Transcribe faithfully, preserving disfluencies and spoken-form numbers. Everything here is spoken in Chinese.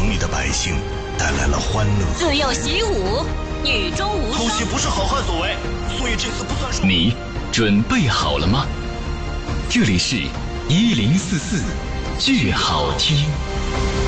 城里的百姓带来了欢乐。 只有习武，女中无偷袭不是好汉所为，所以这次不算数。 你准备好了吗？这里是一零四四，剧好听。